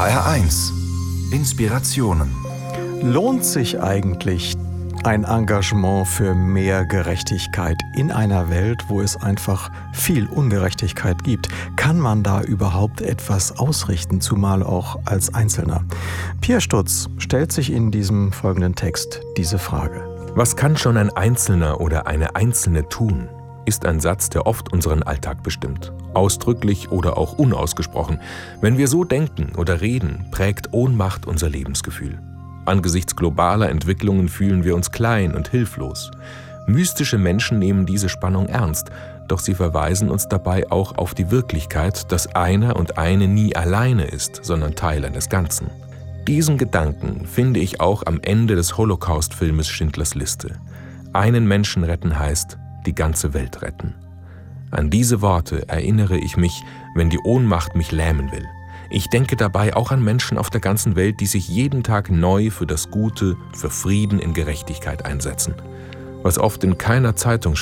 HR1 Inspirationen. Lohnt sich eigentlich ein Engagement für mehr Gerechtigkeit in einer Welt, wo es einfach viel Ungerechtigkeit gibt? Kann man da überhaupt etwas ausrichten, zumal auch als Einzelner? Pierre Stutz stellt sich in diesem folgenden Text diese Frage. Was kann schon ein Einzelner oder eine Einzelne tun, ist ein Satz, der oft unseren Alltag bestimmt. Ausdrücklich oder auch unausgesprochen. Wenn wir so denken oder reden, prägt Ohnmacht unser Lebensgefühl. Angesichts globaler Entwicklungen fühlen wir uns klein und hilflos. Mystische Menschen nehmen diese Spannung ernst, doch sie verweisen uns dabei auch auf die Wirklichkeit, dass einer und eine nie alleine ist, sondern Teil eines Ganzen. Diesen Gedanken finde ich auch am Ende des Holocaust-Filmes Schindlers Liste. Einen Menschen retten heißt, die ganze Welt retten. An diese Worte erinnere ich mich, wenn die Ohnmacht mich lähmen will. Ich denke dabei auch an Menschen auf der ganzen Welt, die sich jeden Tag neu für das Gute, für Frieden in Gerechtigkeit einsetzen. Was oft in keiner Zeitung